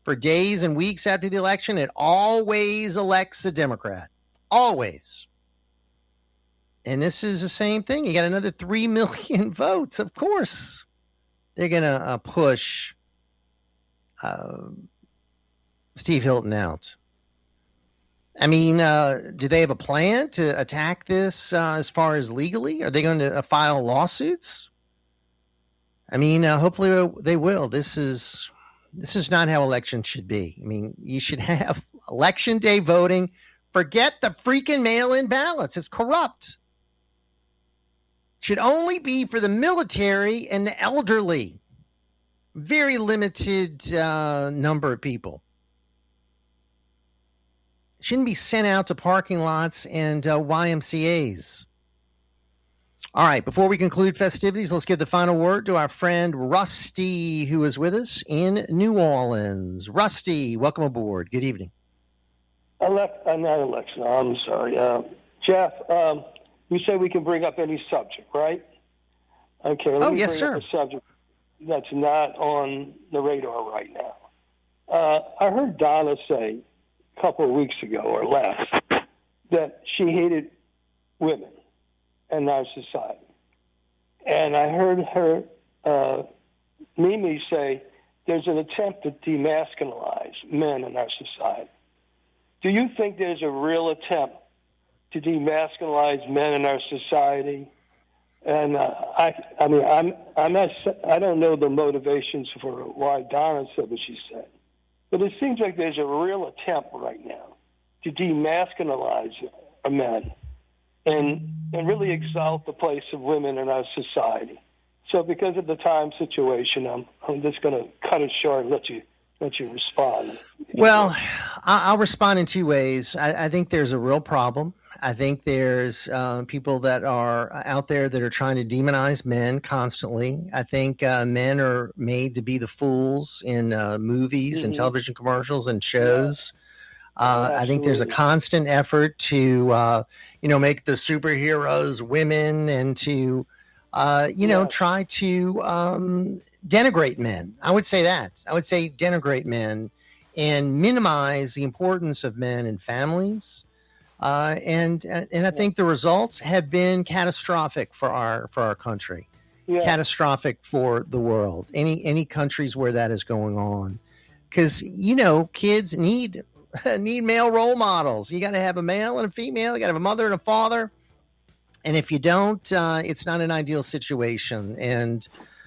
for days and weeks after the election, it always elects a Democrat. Always. And this is the same thing. You got another 3 million votes. Of course, they're going to push Steve Hilton out. I mean, do they have a plan to attack this as far as legally? Are they going to file lawsuits? I mean, hopefully they will. This is not how elections should be. I mean, you should have election day voting. Forget the freaking mail-in ballots. It's corrupt. Should only be for the military and the elderly. Very limited number of people. Shouldn't be sent out to parking lots and YMCAs. All right, before we conclude festivities, let's give the final word to our friend Rusty, who is with us in New Orleans. Rusty, welcome aboard. Good evening. Not election. I'm sorry. Jeff, you said we can bring up any subject, right? Okay. Let me yes, bring sir. up a subject that's not on the radar right now. I heard Donna say a couple of weeks ago or less that she hated women in our society. And I heard her, Mimi, say there's an attempt to demasculinize men in our society. Do you think there's a real attempt to demasculinize men in our society? And I don't know the motivations for why Donna said what she said, but it seems like there's a real attempt right now to demasculinize men and really exalt the place of women in our society. So because of the time situation, I'm just going to cut it short and let you respond. Well, I'll respond in two ways. I think there's a real problem. I think there's people that are out there that are trying to demonize men constantly. I think men are made to be the fools in movies and television commercials and shows. I think there's a constant effort to, make the superheroes women and to, try to denigrate men. I would say that. I would say denigrate men and minimize the importance of men in families. And I think the results have been catastrophic for our country, catastrophic for the world. Any countries where that is going on, because kids need male role models. You got to have a male and a female. You got to have a mother and a father. And if you don't, it's not an ideal situation. And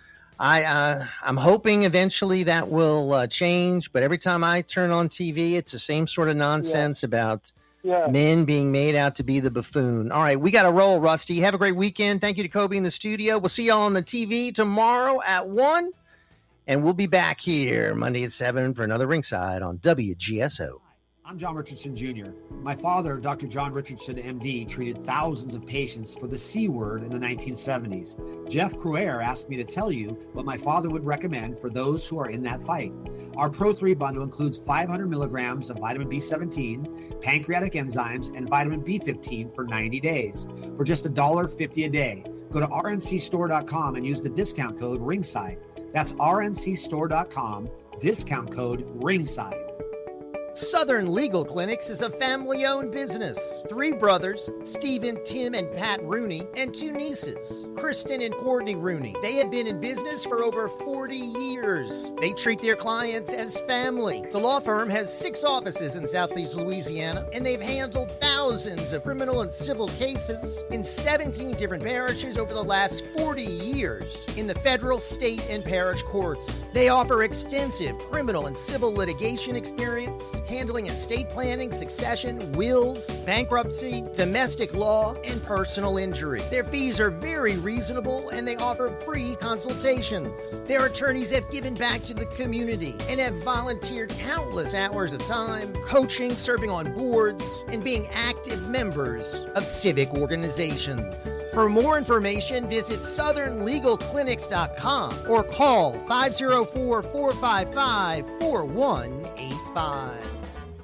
I'm hoping eventually that will change. But every time I turn on TV, it's the same sort of nonsense about men being made out to be the buffoon. All right, we got to roll, Rusty. Have a great weekend. Thank you to Kobe in the studio. We'll see y'all on the TV tomorrow at 1. And we'll be back here Monday at 7 for another Ringside on WGSO. I'm John Richardson Jr. My father, Dr. John Richardson, MD, treated thousands of patients for the C word in the 1970s. Jeff Crouer asked me to tell you what my father would recommend for those who are in that fight. Our Pro 3 bundle includes 500 milligrams of vitamin B17, pancreatic enzymes, and vitamin B15 for 90 days for just $1.50 a day. Go to rncstore.com and use the discount code RINGSIDE. That's rncstore.com, discount code RINGSIDE. Southern Legal Clinics is a family-owned business. 3 brothers, Stephen, Tim, and Pat Rooney, and 2 nieces, Kristen and Courtney Rooney. They have been in business for over 40 years. They treat their clients as family. The law firm has 6 offices in Southeast Louisiana, and they've handled thousands of criminal and civil cases in 17 different parishes over the last 40 years in the federal, state, and parish courts. They offer extensive criminal and civil litigation experience, handling estate planning, succession, wills, bankruptcy, domestic law, and personal injury. Their fees are very reasonable, and they offer free consultations. Their attorneys have given back to the community and have volunteered countless hours of time, coaching, serving on boards, and being active members of civic organizations. For more information, visit southernlegalclinics.com or call 504-455-4185.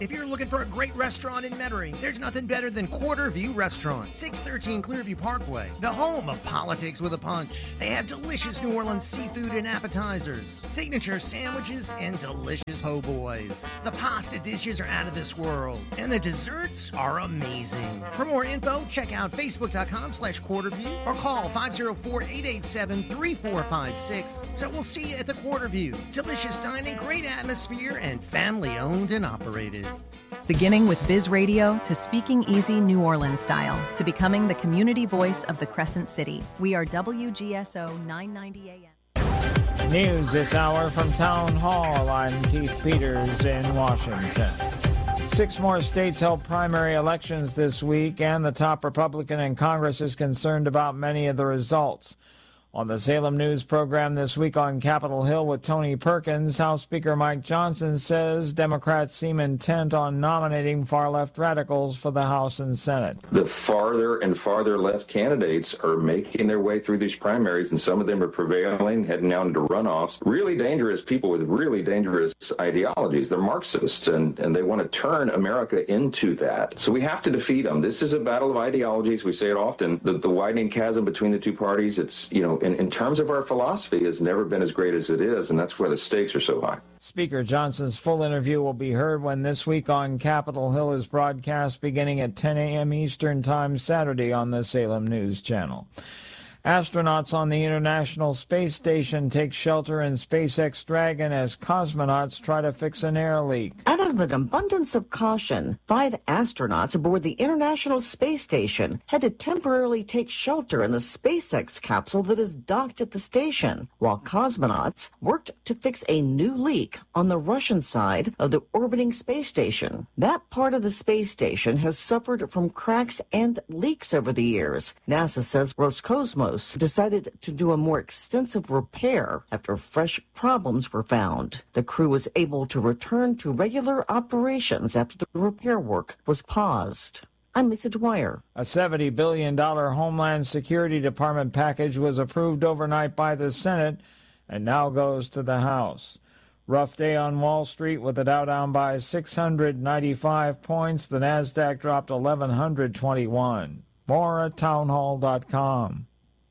If you're looking for a great restaurant in Metairie, there's nothing better than Quarter View Restaurant, 613 Clearview Parkway, the home of politics with a punch. They have delicious New Orleans seafood and appetizers, signature sandwiches, and delicious po' boys. The pasta dishes are out of this world, and the desserts are amazing. For more info, check out facebook.com/quarterview or call 504-887-3456. So we'll see you at the Quarter View. Delicious dining, great atmosphere, and family owned and operated. Beginning with Biz Radio to speaking easy New Orleans style to becoming the community voice of the Crescent City. We are WGSO 990 AM. News this hour from Town Hall. I'm Keith Peters in Washington. 6 more states held primary elections this week, and the top Republican in Congress is concerned about many of the results. On the Salem News program this week on Capitol Hill with Tony Perkins, House Speaker Mike Johnson says Democrats seem intent on nominating far-left radicals for the House and Senate. The farther and farther left candidates are making their way through these primaries, and some of them are prevailing, heading down into runoffs. Really dangerous people with really dangerous ideologies. They're Marxists, and they want to turn America into that. So we have to defeat them. This is a battle of ideologies. We say it often. The widening chasm between the two parties, it's, in terms of our philosophy, has never been as great as it is, and that's why the stakes are so high. Speaker Johnson's full interview will be heard when This Week on Capitol Hill is broadcast beginning at 10 a.m. Eastern Time Saturday on the Salem News Channel. Astronauts on the International Space Station take shelter in SpaceX Dragon as cosmonauts try to fix an air leak. Out of an abundance of caution, 5 astronauts aboard the International Space Station had to temporarily take shelter in the SpaceX capsule that is docked at the station, while cosmonauts worked to fix a new leak on the Russian side of the orbiting space station. That part of the space station has suffered from cracks and leaks over the years. NASA says Roscosmos decided to do a more extensive repair after fresh problems were found. The crew was able to return to regular operations after the repair work was paused. I'm Lisa Dwyer. A $70 billion Homeland Security Department package was approved overnight by the Senate and now goes to the House. Rough day on Wall Street with the Dow down by 695 points. The Nasdaq dropped 1,121. More at townhall.com.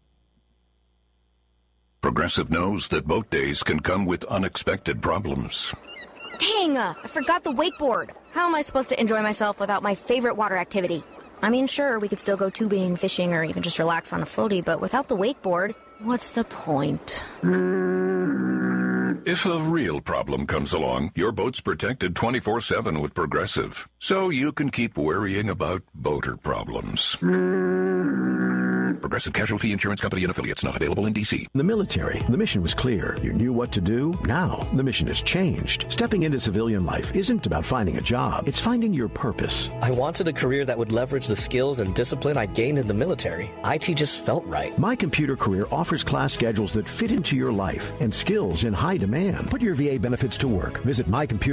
Progressive knows that boat days can come with unexpected problems. Dang, I forgot the wakeboard. How am I supposed to enjoy myself without my favorite water activity? I mean, sure, we could still go tubing, fishing, or even just relax on a floaty, but without the wakeboard, what's the point? If a real problem comes along, your boat's protected 24/7 with Progressive, so you can keep worrying about boater problems. Progressive Casualty Insurance Company and affiliates, not available in D.C. The military, the mission was clear. You knew what to do. Now, the mission has changed. Stepping into civilian life isn't about finding a job. It's finding your purpose. I wanted a career that would leverage the skills and discipline I gained in the military. IT just felt right. My Computer Career offers class schedules that fit into your life and skills in high demand. Put your VA benefits to work. Visit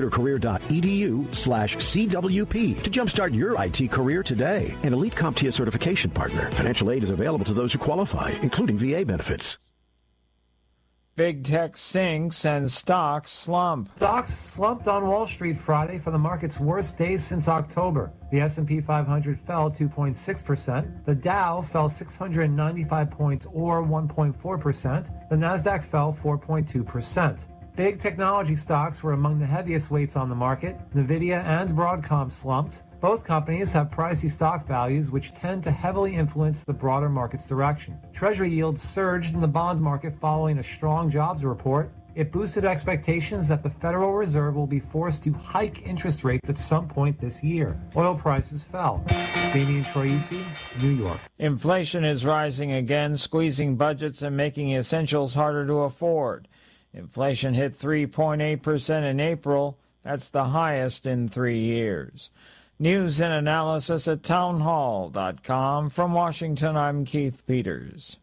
mycomputercareer.edu/CWP to jumpstart your IT career today. An Elite CompTIA certification partner. Financial aid is available to those who qualify, including VA benefits. Big tech sinks and stocks slump. Stocks slumped on Wall Street Friday for the market's worst days since October. The S&P 500 fell 2.6%. The Dow fell 695 points or 1.4%. The Nasdaq fell 4.2%. Big technology stocks were among the heaviest weights on the market. Nvidia and Broadcom slumped. Both companies have pricey stock values which tend to heavily influence the broader market's direction. Treasury yields surged in the bond market following a strong jobs report. It boosted expectations that the Federal Reserve will be forced to hike interest rates at some point this year. Oil prices fell. Damian Troisi, New York. Inflation is rising again, squeezing budgets and making essentials harder to afford. Inflation hit 3.8% in April. That's the highest in 3 years. News and analysis at townhall.com. From Washington, I'm Keith Peters.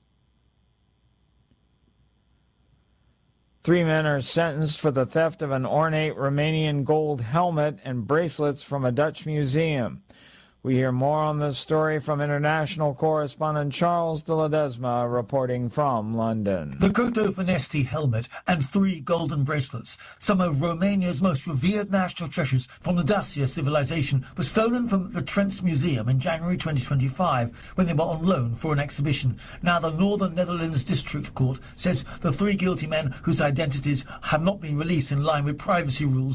3 men are sentenced for the theft of an ornate Romanian gold helmet and bracelets from a Dutch museum. We hear more on this story from international correspondent Charles de Ledesma reporting from London. The Coto Vanesti helmet and 3 golden bracelets, some of Romania's most revered national treasures from the Dacia civilization, were stolen from the Trents Museum in January 2025 when they were on loan for an exhibition. Now the Northern Netherlands District Court says the 3 guilty men whose identities have not been released in line with privacy rules